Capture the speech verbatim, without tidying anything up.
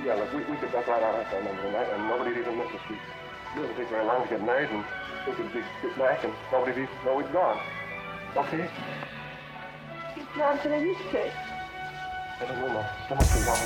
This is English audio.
Yeah, look, we, we could duck right out our phone number tonight, and nobody'd even miss us. We, it doesn't take very long to get married, and we could be, get back, and nobody'd even know we'd gone. Okay? It's not going to be straight. I don't know, my stomach's is wrong.